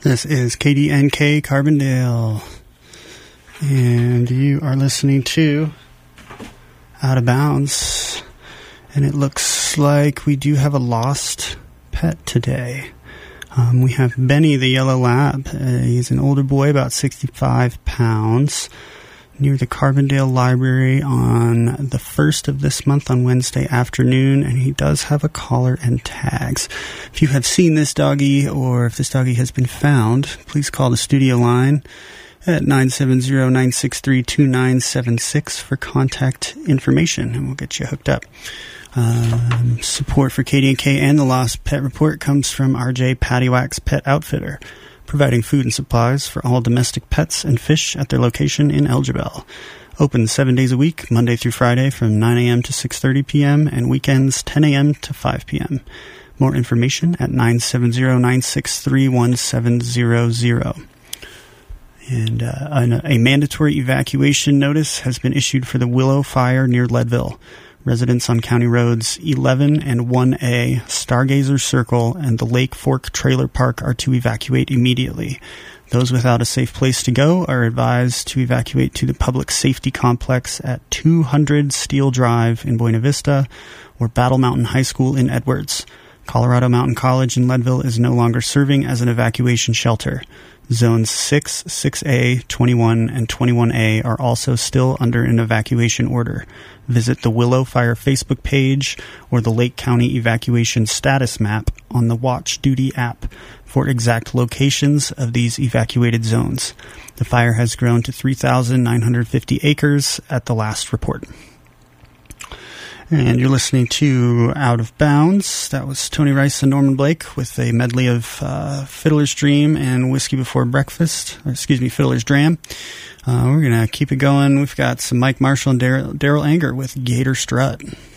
This is KDNK Carbondale, and you are listening to Out of Bounds, and it looks like we do have a lost pet today. We have Benny the Yellow Lab. He's an older boy, about 65 pounds, near the Carbondale Library on the 1st of this month on Wednesday afternoon, and he does have a collar and tags. If you have seen this doggy, or if this doggy has been found, please call the studio line at 970-963-2976 for contact information, and we'll get you hooked up. Support for KDNK and the Lost Pet Report comes from RJ Pattywax Pet Outfitter, providing food and supplies for all domestic pets and fish at their location in Elgibel. Open 7 days a week, Monday through Friday from 9 a.m. to 6:30 p.m. and weekends 10 a.m. to 5 p.m. More information at 970-963-1700. And a mandatory evacuation notice has been issued for the Willow Fire near Leadville. Residents on County Roads 11 and 1A, Stargazer Circle, and the Lake Fork Trailer Park are to evacuate immediately. Those without a safe place to go are advised to evacuate to the Public Safety Complex at 200 Steel Drive in Buena Vista or Battle Mountain High School in Edwards. Colorado Mountain College in Leadville is no longer serving as an evacuation shelter. Zones 6, 6A, 21, and 21A are also still under an evacuation order. Visit the Willow Fire Facebook page or the Lake County Evacuation Status Map on the Watch Duty app for exact locations of these evacuated zones. The fire has grown to 3,950 acres at the last report. And you're listening to Out of Bounds. That was Tony Rice and Norman Blake with a medley of Fiddler's Dream and Whiskey Before Breakfast. Fiddler's Dram. We're going to keep it going. We've got some Mike Marshall and Daryl Anger with Gator Strut.